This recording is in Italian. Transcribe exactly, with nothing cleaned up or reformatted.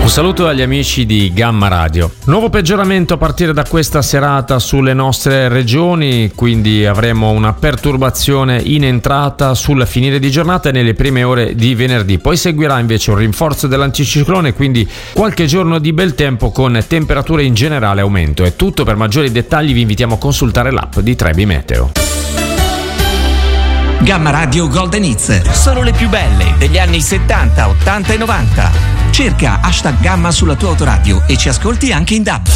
Un saluto agli amici di Gamma Radio. Nuovo peggioramento a partire da questa serata sulle nostre regioni, quindi avremo una perturbazione in entrata sul finire di giornata e nelle prime ore di venerdì. Poi seguirà invece un rinforzo dell'anticiclone, quindi qualche giorno di bel tempo con temperature in generale aumento. È tutto, per maggiori dettagli vi invitiamo a consultare l'app di Trebi Meteo. Gamma Radio Golden Hits, solo le più belle degli anni settanta, ottanta e novanta. Cerca hashtag Gamma sulla tua autoradio e ci ascolti anche in D A B.